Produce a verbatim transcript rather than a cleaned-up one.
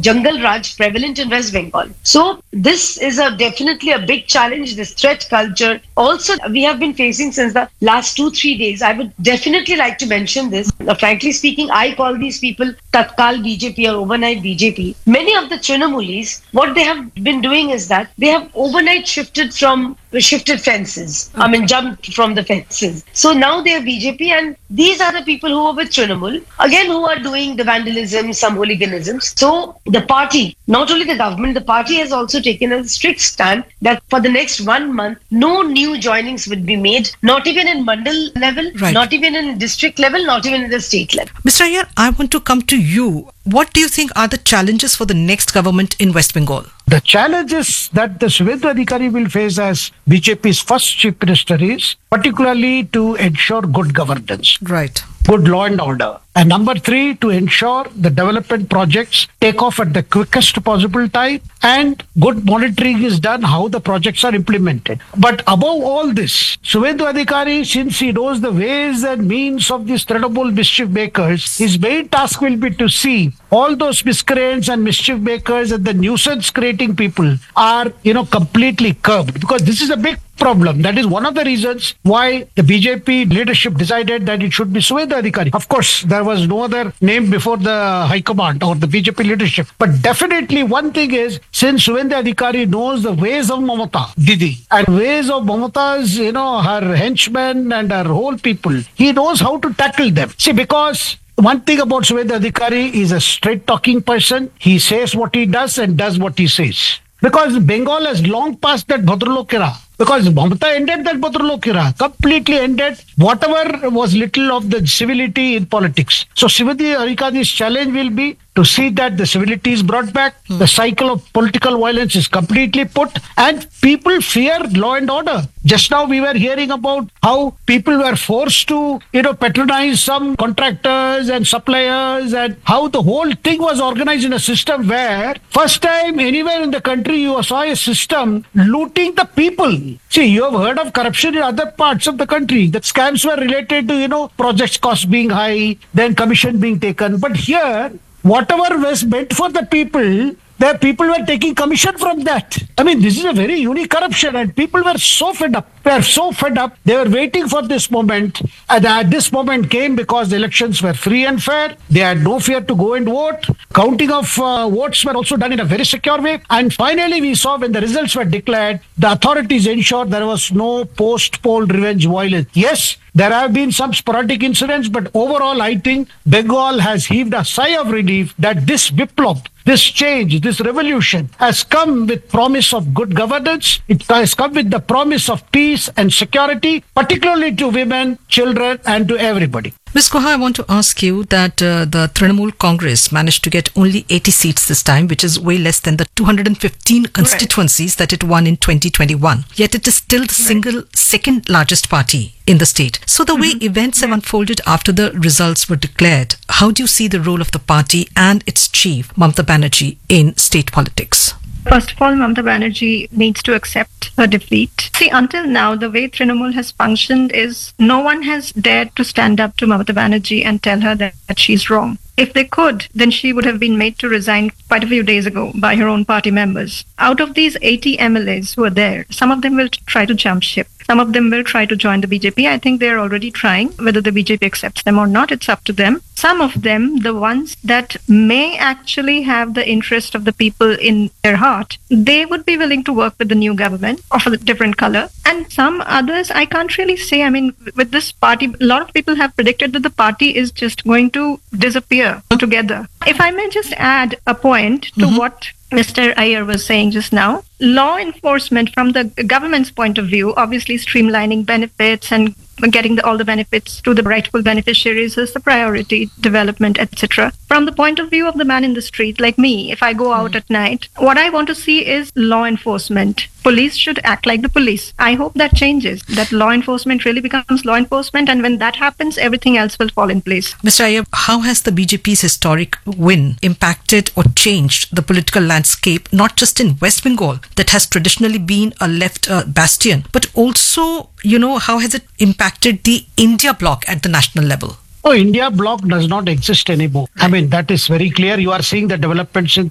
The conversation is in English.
jungle Raj prevalent in West Bengal. So this is a definitely a big challenge, this threat culture. Also, we have been facing since the last two, three days. I would definitely like to mention this. Uh, frankly speaking, I call these people Tatkal B J P or overnight B J P. Many of the Trinamulis, what they have been doing is that they have overnight shifted from shifted fences. Okay. I mean, jumped from the fences. So now they are B J P, and these are the people who are with Trinamool, again, who are doing the vandalism, some hooliganism. So the party, not only the government, the party has also taken a strict stand that for the next one month, no new joinings would be made, not even in mandal level, right. not even in district level, not even in the state level. Mister Iyer, I want to come to you. What do you think are the challenges for the next government in West Bengal? The challenges that the Shubhendu Adhikari will face as B J P's first chief minister is particularly to ensure good governance. Right. Good law and order. And number three, to ensure the development projects take off at the quickest possible time and good monitoring is done how the projects are implemented. But above all this, Shubhendu Adhikari, since he knows the ways and means of these Trinamool mischief makers, his main task will be to see all those miscreants and mischief makers and the nuisance creating people are, you know, completely curbed, because this is a big problem. That is one of the reasons why the B J P leadership decided that it should be Shubhendu Adhikari. Of course, there was no other name before the High Command or the B J P leadership. But definitely one thing is, since Shubhendu Adhikari knows the ways of Mamata Didi and ways of Mamata's, you know, her henchmen and her whole people, he knows how to tackle them. See, because one thing about Shubhendu Adhikari is a straight talking person. He says what he does and does what he says. Because Bengal has long passed that Bhadralok era. Because Mamata ended that Bhadralok era, completely ended whatever was little of the civility in politics. So Shubhendu Adhikari's challenge will be to see that the civility is brought back, hmm. the cycle of political violence is completely put, and people fear law and order. Just now we were hearing about how people were forced to, you know, patronize some contractors and suppliers, and how the whole thing was organized in a system where first time anywhere in the country you saw a system looting the people. See, you have heard of corruption in other parts of the country. The scams were related to, you know, project costs being high, then commission being taken. But here, whatever was meant for the people, the people were taking commission from that. I mean, this is a very unique corruption, and people were so fed up. They were so fed up. They were waiting for this moment, and uh, this moment came because the elections were free and fair. They had no fear to go and vote. Counting of uh, votes were also done in a very secure way. And finally, we saw when the results were declared, the authorities ensured there was no post-poll revenge violence. Yes, there have been some sporadic incidents, but overall, I think Bengal has heaved a sigh of relief that this Biplop, this change, this revolution has come with promise of good governance. It has come with the promise of peace and security, particularly to women, children, and to everybody. Miz Guha, I want to ask you that uh, the Trinamool Congress managed to get only eighty seats this time, which is way less than the two hundred fifteen constituencies right. that it won in twenty twenty-one. Yet it is still the single right. second largest party in the state. So the mm-hmm. way events have unfolded after the results were declared, how do you see the role of the party and its chief, Mamata Banerjee, in state politics? First of all, Mamata Banerjee needs to accept her defeat. See, until now, the way Trinamool has functioned is no one has dared to stand up to Mamata Banerjee and tell her that, that she's wrong. If they could, then she would have been made to resign quite a few days ago by her own party members. Out of these eighty M L As who are there, some of them will try to jump ship. Some of them will try to join the B J P. I think they're already trying. Whether the B J P accepts them or not, it's up to them. Some of them, the ones that may actually have the interest of the people in their heart, they would be willing to work with the new government of a different color. And some others, I can't really say. I mean, with this party, a lot of people have predicted that the party is just going to disappear together. If I may just add a point to mm-hmm. what Mister Iyer was saying just now, law enforcement from the government's point of view, obviously streamlining benefits and getting the, all the benefits to the rightful beneficiaries is the priority, development, et cetera. From the point of view of the man in the street, like me, if I go out mm. at night, what I want to see is law enforcement. Police should act like the police. I hope that changes, that law enforcement really becomes law enforcement, and when that happens, everything else will fall in place. Mister Iyer, how has the B J P's historic win impacted or changed the political landscape, not just in West Bengal, that has traditionally been a left uh, bastion, but also, you know, how has it impacted the India bloc at the national level? Oh, India bloc does not exist anymore. Right. I mean, that is very clear. You are seeing the developments in